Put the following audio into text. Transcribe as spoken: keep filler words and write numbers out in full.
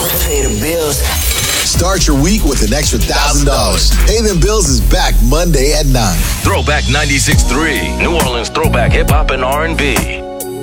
Pay the bills. Start your week with an extra one thousand dollars. Pay Them Bills is back Monday at nine. Throwback ninety-six point three, New Orleans throwback hip-hop and R and B.